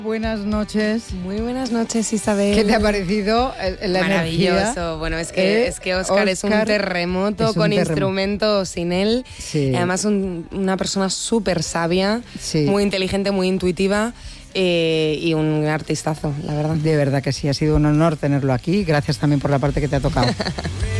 Buenas noches. Muy buenas noches, Isabel. ¿Qué te ha parecido la Maravilloso. energía? Bueno, es que Óscar es un terremoto con instrumentos sin él. Sí. Además, una persona súper sabia, Sí. muy inteligente, muy intuitiva y un artistazo, la verdad. De verdad que sí, ha sido un honor tenerlo aquí. Gracias también por la parte que te ha tocado.